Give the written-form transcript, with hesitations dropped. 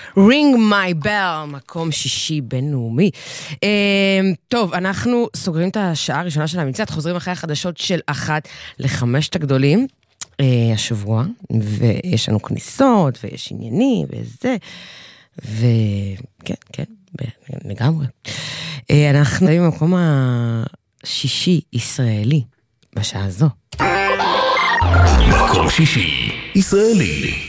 Ring My Bell, מקום שישי בינלאומי. טוב, אנחנו סוגרים את השעה הראשונה של המצעד, חוזרים אחרי החדשות של 1-5 הגדולים השבוע, ויש לנו כניסות, ויש עניינים, וזה, כן, לגמרי. אנחנו במקום השישי ישראלי בשעה הזו. מקום שישי ישראלי.